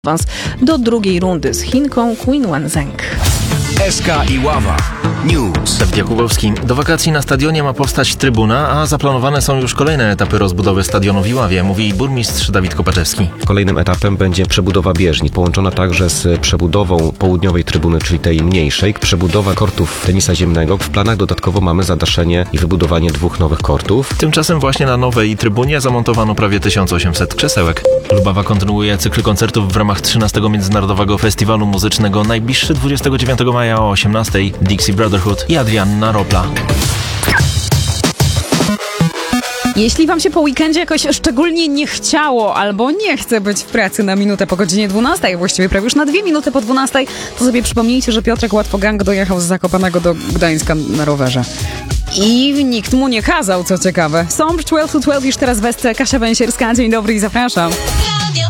awans do drugiej rundy z Chinką Qin Wanzheng. SK i Ława News. Dawid Jakubowski. Do wakacji na stadionie ma powstać trybuna, a zaplanowane są już kolejne etapy rozbudowy stadionu w Iławie, mówi burmistrz Dawid Kopaczewski. Kolejnym etapem będzie przebudowa bieżni, połączona także z przebudową południowej trybuny, czyli tej mniejszej, przebudowa kortów tenisa ziemnego. W planach dodatkowo mamy zadaszenie i wybudowanie 2 nowych kortów. Tymczasem właśnie na nowej trybunie zamontowano prawie 1800 krzesełek. Lubawa kontynuuje cykl koncertów w ramach 13. Międzynarodowego Festiwalu Muzycznego. Najbliższy 29 maja o 18:00 Dixie Brotherhood i Adrianna Ropla. Jeśli wam się po weekendzie jakoś szczególnie nie chciało albo nie chce być w pracy na minutę po godzinie 12, właściwie prawie już na 2 minuty po 12, to sobie przypomnijcie, że Piotrek Łatwogang dojechał z Zakopanego do Gdańska na rowerze. I nikt mu nie kazał, co ciekawe. Sącz 12 to 12 już teraz w SC. Kasia Węsierska, dzień dobry i zapraszam.